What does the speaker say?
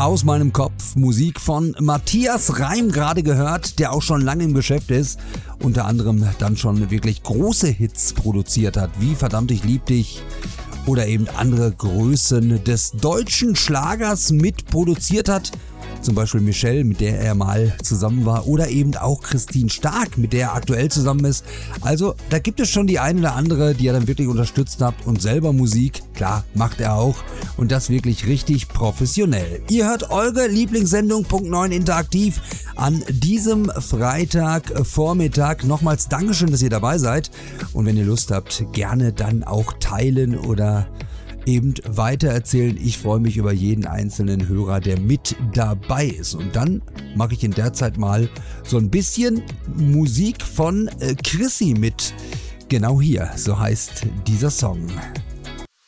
aus meinem Kopf. Musik von Matthias Reim gerade gehört, der auch schon lange im Geschäft ist. Unter anderem dann schon wirklich große Hits produziert hat, wie Verdammt, ich lieb dich. Oder eben andere Größen des deutschen Schlagers mitproduziert hat. Zum Beispiel Michelle, mit der er mal zusammen war, oder eben auch Christine Stark, mit der er aktuell zusammen ist. Also da gibt es schon die eine oder andere, die er dann wirklich unterstützt hat, und selber Musik, klar, macht er auch, und das wirklich richtig professionell. Ihr hört eure Lieblingssendung Punkt 9 Interaktiv an diesem Freitagvormittag. Nochmals Dankeschön, dass ihr dabei seid, und wenn ihr Lust habt, gerne dann auch teilen oder eben weitererzählen. Ich freue mich über jeden einzelnen Hörer, der mit dabei ist. Und dann mache ich in der Zeit mal so ein bisschen Musik von Chrissy mit. Genau hier, so heißt dieser Song.